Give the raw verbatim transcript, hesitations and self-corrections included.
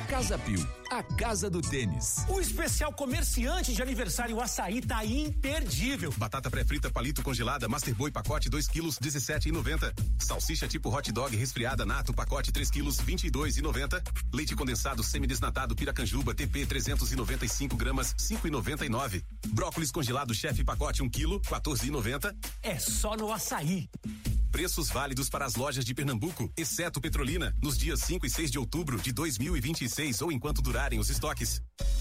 Casa Pio, a casa do tênis. O especial comerciante de aniversário Açaí tá imperdível. Batata pré-frita palito congelada Master Boy pacote dois quilos dezessete e noventa. Salsicha tipo hot dog resfriada nato pacote três quilos vinte e dois e noventa. Leite condensado semidesnatado Piracanjuba T P trezentos e noventa e cinco gramas cinco e noventa e nove. Brócolis congelado chefe pacote um quilo quatorze e noventa. É só no Açaí. Preços válidos para as lojas de Pernambuco, exceto Petrolina, nos dias cinco e seis de outubro de dois mil e vinte e seis ou enquanto durarem os estoques.